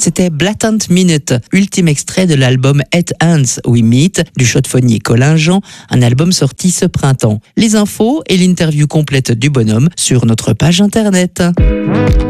C'était Blatant Minute, ultime extrait de l'album At Hands We Meet du chaudefonnier Colin Jean, un album sorti ce printemps. Les infos et l'interview complète du bonhomme sur notre page internet.